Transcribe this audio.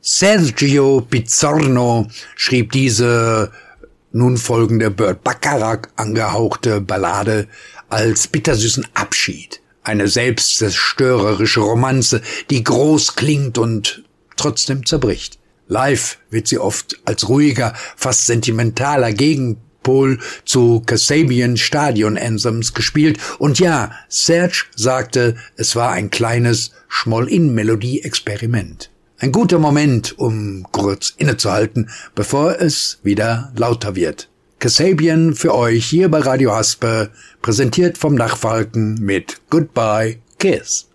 Sergio Pizzorno schrieb diese nun folgende Burt Bacharach angehauchte Ballade als bittersüßen Abschied. Eine selbstzerstörerische Romanze, die groß klingt und trotzdem zerbricht. Live wird sie oft als ruhiger, fast sentimentaler Gegenpol zu Kasabian Stadion Anthems gespielt. Und ja, Serge sagte, es war ein kleines Schmoll-In-Melodie-Experiment. Ein guter Moment, um kurz innezuhalten, bevor es wieder lauter wird. Kasabian für euch hier bei Radio Haspe, präsentiert vom Dachfalken mit Goodbye Kiss.